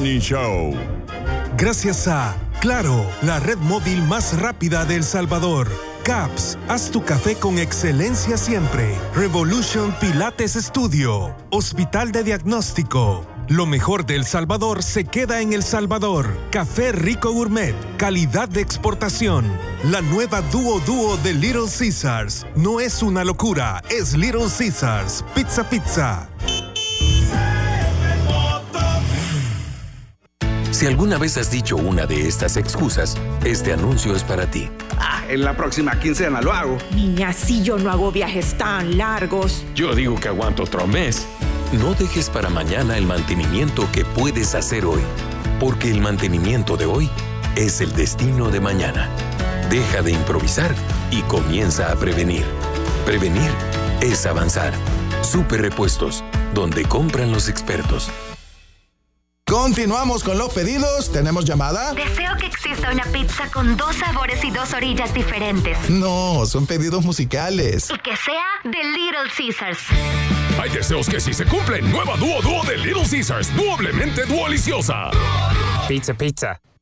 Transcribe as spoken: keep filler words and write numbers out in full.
Morning Show. Gracias a Claro, la red móvil más rápida de El Salvador. Caps, haz tu café con excelencia siempre. Revolution Pilates Studio. Hospital de Diagnóstico. Lo mejor de El Salvador se queda en El Salvador. Café Rico Gourmet, calidad de exportación. La nueva Duo Duo de Little Caesars. No es una locura, es Little Caesars. Pizza Pizza. Si alguna vez has dicho una de estas excusas, este anuncio es para ti. Ah, en la próxima quincena lo hago. Niña, si yo no hago viajes tan largos. Yo digo que aguanto otro mes. No dejes para mañana el mantenimiento que puedes hacer hoy, porque el mantenimiento de hoy es el destino de mañana. Deja de improvisar y comienza a prevenir. Prevenir es avanzar. Super Repuestos, donde compran los expertos. Continuamos con los pedidos. ¿Tenemos llamada? Deseo que exista una pizza con dos sabores y dos orillas diferentes. No, son pedidos musicales. Y que sea de Little Caesars. Hay deseos que sí se cumplen. Nueva Duo Duo de Little Caesars. Doblemente deliciosa. Pizza, pizza.